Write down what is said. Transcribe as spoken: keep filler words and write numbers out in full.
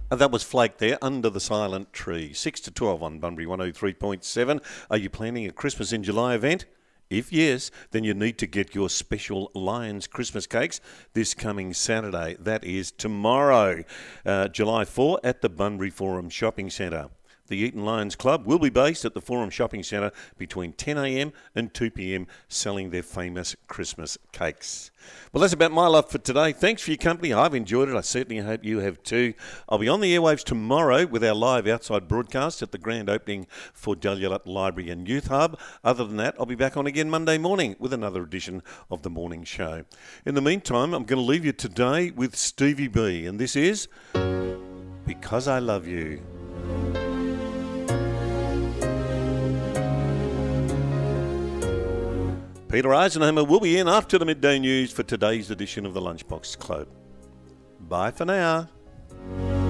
And that was Flake there, Under the Silent Tree. six to twelve on Bunbury one oh three point seven. Are you planning a Christmas in July event? If yes, then you need to get your special Lions Christmas cakes this coming Saturday. That is tomorrow, uh, July fourth, at the Bunbury Forum Shopping Centre. The Eaton Lions Club will be based at the Forum Shopping Centre between ten a m and two p m selling their famous Christmas cakes. Well, that's about my love for today. Thanks for your company. I've enjoyed it. I certainly hope you have too. I'll be on the airwaves tomorrow with our live outside broadcast at the grand opening for Dalyellot Library and Youth Hub. Other than that, I'll be back on again Monday morning with another edition of The Morning Show. In the meantime, I'm going to leave you today with Stevie B, and this is Because I Love You. Peter Eisenhammer will be in after the midday news for today's edition of the Lunchbox Club. Bye for now.